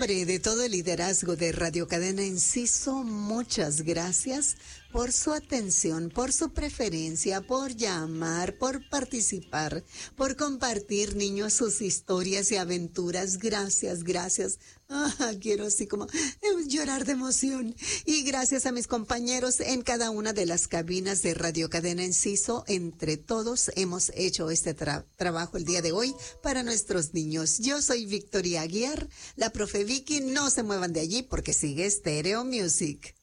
nombre de todo el liderazgo de Radio Cadena Enciso, muchas gracias por su atención, por su preferencia, por llamar, por participar, por compartir, niños, sus historias y aventuras. Gracias, gracias. Quiero así como llorar de emoción. Y gracias a mis compañeros en cada una de las cabinas de Radio Cadena Enciso. Entre todos hemos hecho este trabajo el día de hoy para nuestros niños. Yo soy Victoria Aguiar, la profe Vicky. No se muevan de allí porque sigue Stereo Music.